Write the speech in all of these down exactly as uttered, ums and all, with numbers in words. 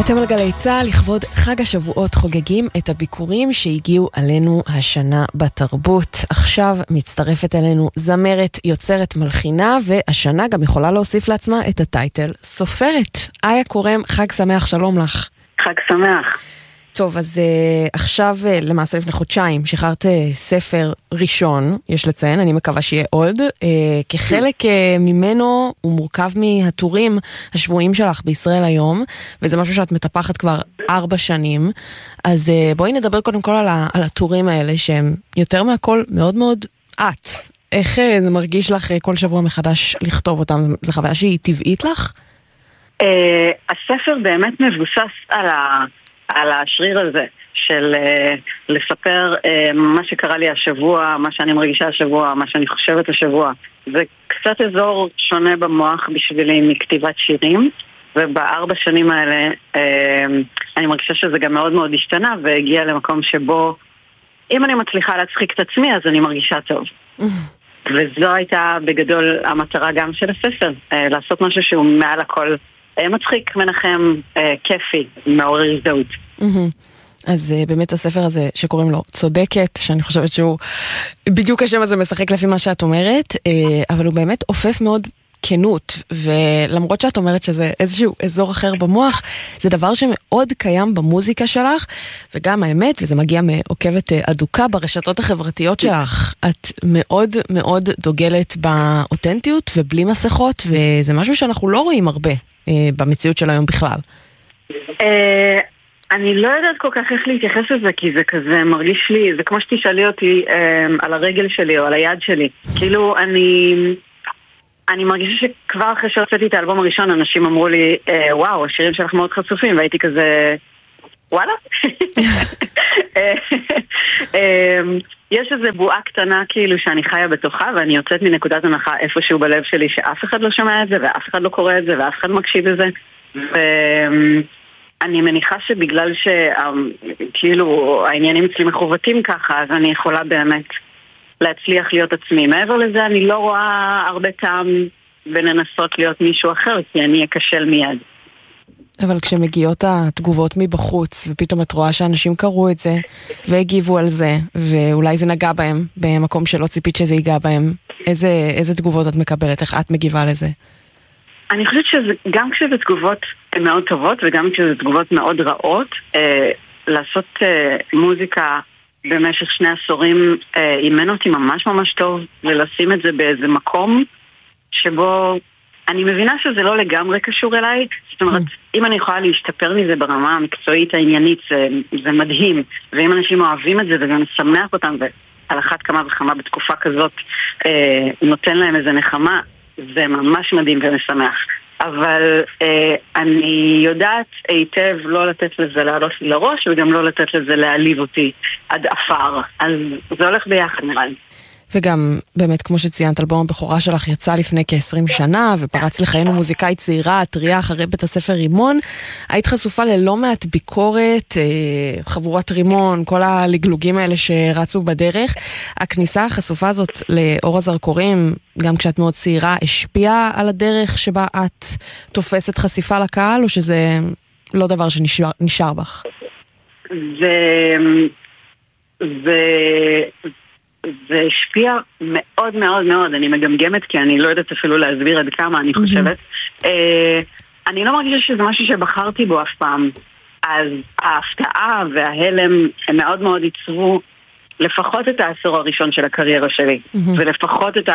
אתם על גלי צהל, לכבוד חג השבועות חוגגים את הביקורים שהגיעו עלינו השנה בתרבות. עכשיו מצטרפת אלינו זמרת, יוצרת, מלחינה, והשנה גם יכולה להוסיף לעצמה את הטייטל סופרת. איה קורם, חג שמח, שלום לך. חג שמח. טוב, אז uh, עכשיו, uh, למעשה לפני חודשיים, שחררת uh, ספר ראשון, יש לציין, אני מקווה שיהיה עוד. Uh, כחלק uh, ממנו הוא מורכב מהטורים השבועיים שלך בישראל היום, וזה משהו שאת מטפחת כבר ארבע שנים. אז uh, בואי נדבר קודם כל על, ה- על הטורים האלה, שהם יותר מהכל מאוד מאוד את. איך uh, זה מרגיש לך uh, כל שבוע מחדש לכתוב אותם? זו חוויה שהיא טבעית לך? Uh, הספר באמת מבוסס על ה... על השריר הזה של uh, לספר uh, מה שקרה לי השבוע, מה שאני מרגישה השבוע, מה שאני חושבת השבוע. זה קצת אזור שונה במוח בשבילי מכתיבת שירים, ובארבע שנים האלה uh, אני מרגישה שזה גם מאוד מאוד השתנה, והגיע למקום שבו אם אני מצליחה להצחיק את עצמי, אז אני מרגישה טוב. וזו הייתה בגדול המטרה גם של הספר, uh, לעשות משהו שהוא מעל הכל מצחיק, מנחם, כיפי, מעורר הזדהות. אז באמת הספר הזה שקוראים לו צודקת, שאני חושבת שהוא בדיוק השם הזה משחק לפי מה שאת אומרת, אבל הוא באמת אופף מאוד כנות, ולמרות שאת אומרת שזה איזשהו אזור אחר במוח, זה דבר שמאוד קיים במוזיקה שלך, וגם האמת, וזה מגיע מעוקבת אדוקה ברשתות החברתיות שלך, את מאוד מאוד דוגלת באותנטיות ובלי מסכות, וזה משהו שאנחנו לא רואים הרבה במציאות של היום בכלל. אני לא יודעת כל כך איך להתייחס לזה, כי זה כזה מרגיש לי, זה כמו שתשאלי אותי על הרגל שלי או על היד שלי. כאילו אני אני מרגישה שכבר אחרי שהוצאתי את האלבום הראשון, אנשים אמרו לי, וואו, השירים שלך מאוד חשופים, והייתי כזה, וואלה? יש איזו בועה קטנה כאילו שאני חיה בתוכה, ואני יוצאת מנקודת הנחה איפשהו בלב שלי שאף אחד לא שומע את זה, ואף אחד לא קורא את זה, ואף אחד מקשיב את זה. ואני מניחה שבגלל שכאילו העניינים אצלי מחובתים ככה, אז אני יכולה באמת להצליח להיות עצמי. מעבר לזה אני לא רואה הרבה טעם בלנסות להיות מישהו אחר, כי אני אקשל מיד. אבל כשמגיעות התגובות מבחוץ, ופתאום את רואה שאנשים קראו את זה, והגיבו על זה, ואולי זה נגע בהם, במקום שלא ציפית שזה ייגע בהם, איזה, איזה תגובות את מקבלת? איך את מגיבה לזה? אני חושבת שגם כשזה תגובות מאוד טובות, וגם כשזה תגובות מאוד רעות, אה, לעשות אה, מוזיקה במשך שני עשורים, אה, אימן אותי ממש ממש טוב, ולשים את זה באיזה מקום שבו אני מבינה שזה לא לגמרי קשור אליי, זאת אומרת, אם אני יכולה להשתפר מזה ברמה המקצועית העניינית, זה, זה מדהים, ואם אנשים אוהבים את זה וזה משמח אותם, ועל אחת כמה וכמה בתקופה כזאת אה, נותן להם איזה נחמה, זה ממש מדהים ומשמח. אבל אה, אני יודעת היטב לא לתת לזה לעלות לי לראש, וגם לא לתת לזה להעליב אותי עד אפר, אז זה הולך ביחד נראה לי. וגם, באמת, כמו שציינת, אלבום הבכורה שלך יצא לפני כ-עשרים שנה, ופרץ לחיינו מוזיקאית צעירה, טריה אחרי בית הספר רימון. היית חשופה ללא מעט ביקורת, חבורת רימון, כל הלגלוגים האלה שרצו בדרך. הכניסה החשופה הזאת לאור הזרקורים, גם כשאת מאוד צעירה, השפיעה על הדרך שבה את תופסת חשיפה לקהל, או שזה לא דבר שנשאר בך? זה... זה... זה השפיע מאוד מאוד מאוד, אני מגמגמת כי אני לא יודעת אפילו להסביר עד כמה אני חושבת. אני לא מרגישה שזה משהו שבחרתי בו אף פעם, אז ההפתעה וההלם הם מאוד מאוד ייצרו לפחות את העשור הראשון של הקריירה שלי, ולפחות את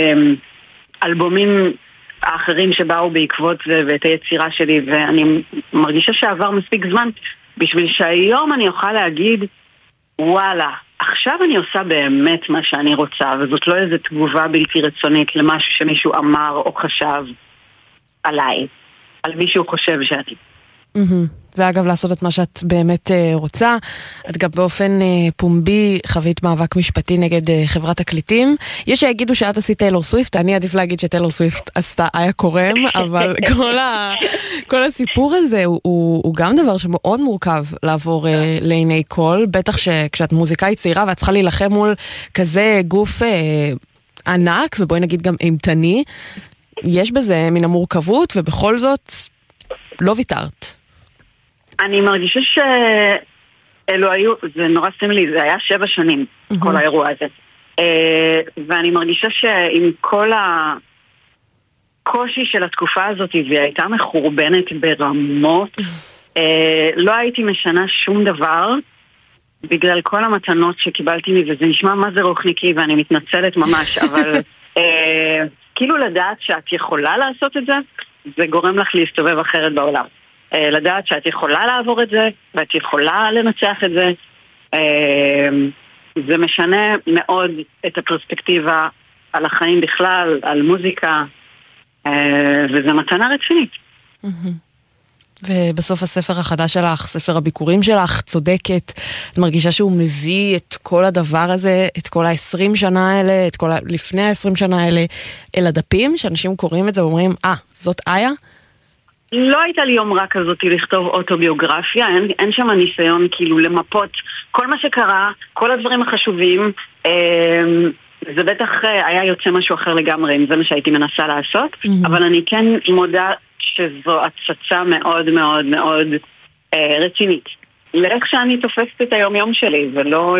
האלבומים האחרים שבאו בעקבות זה ואת היצירה שלי, ואני מרגישה שעבר מספיק זמן בשביל שהיום אני אוכל להגיד וואלה, עכשיו אני עושה באמת מה שאני רוצה, וזאת לא איזו תגובה בלתי רצונית למשהו שמישהו אמר או חשב עליי, על מישהו חושב שאני. ואגב, לעשות את מה שאת באמת רוצה. את גם באופן פומבי חווית מאבק משפטי נגד חברת תקליטים. יש שיגידו שאת עשית טיילור סוויפט, אני עדיף להגיד שטיילור סוויפט עשתה איה קורם, אבל כל, ה, כל הסיפור הזה הוא, הוא, הוא גם דבר שמאוד מורכב לעבור לעיני כל, בטח שכשאת מוזיקאית צעירה ואת צריכה להילחם מול כזה גוף אה, ענק, ובואי נגיד גם אימתני, יש בזה מן המורכבות, ובכל זאת לא ויתרת. אני מרגישה שאלו היו, זה נורא סמלי, זה היה שבע שנים, כל האירוע הזה. ואני מרגישה שעם כל הקושי של התקופה הזאת, והיא הייתה מחורבנת ברמות, לא הייתי משנה שום דבר, בגלל כל המתנות שקיבלתי לי, וזה נשמע מה זה רוחניקי, ואני מתנצלת ממש, אבל כאילו לדעת שאת יכולה לעשות את זה, זה גורם לך להסתובב אחרת בעולם. לדעת שאת יכולה לעבור את זה, ואת יכולה לנצח את זה, זה משנה מאוד את הפרספקטיבה על החיים בכלל, על מוזיקה, וזה מתנה רצינית. ובסוף הספר החדש שלך, ספר הביקורים שלך, צודקת, את מרגישה שהוא מביא את כל הדבר הזה, את כל ה-עשרים שנה האלה, את כל ה... לפני ה-עשרים שנה האלה, אל הדפים, שאנשים קוראים את זה ואומרים, אה, זאת איה? לא הייתה לי יומרה כזאת לכתוב אוטוביוגרפיה, אין, אין שם ניסיון כאילו למפות כל מה שקרה, כל הדברים החשובים, אה, זה בטח היה יוצא משהו אחר לגמרי, אם זה מה שהייתי מנסה לעשות, mm-hmm. אבל אני כן מודה שזו הצצה מאוד מאוד מאוד אה, רצינית. לאיך שאני תופסת את היום יום שלי, ולא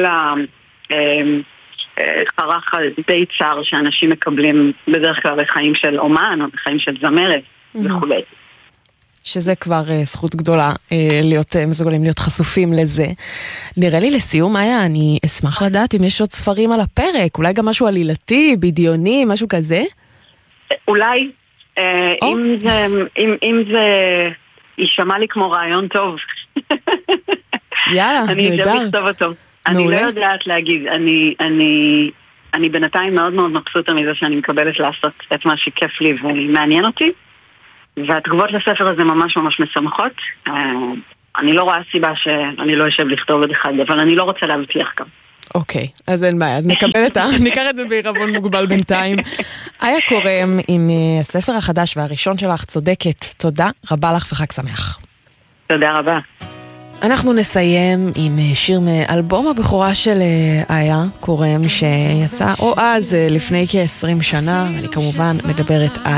לחרך די צר שאנשים מקבלים בדרך כלל בחיים של אומן, או בחיים של זמרת mm-hmm. וכו'. שזה כבר uh, זכות גדולה uh, להיות uh, מסוגלים להיות חשופים לזה. נראה לי לסיום, איה, אני אשמח לדעת אם יש עוד ספרים על הפרק, אולי גם משהו עלילתי, בדיוני, משהו כזה? אולי, uh, אם, זה, אם, אם זה יישמע לי כמו רעיון טוב. יאללה, אני נהדר. אשב לכתוב אותו. אני לא יודעת להגיד, אני, אני, אני בינתיים מאוד מאוד מבסוטה מזה שאני מקבלת לעשות את מה שכיף לי ומעניין אותי. והתגובות לספר הזה ממש ממש משמחות. אני לא רואה סיבה שאני לא אשב לכתוב עוד אחד, אבל אני לא רוצה להבטיח גם. אוקיי, אז אין בעיה, אז נקבל את ה... ניקח את זה בעירבון מוגבל בינתיים. איה קורם עם הספר החדש והראשון שלך, צודקת. תודה רבה לך וחג שמח. תודה רבה. אנחנו נסיים עם שיר מאלבום הבכורה של איה קורם, שיצא או אז לפני כ-עשרים שנה, ואני כמובן מדברת על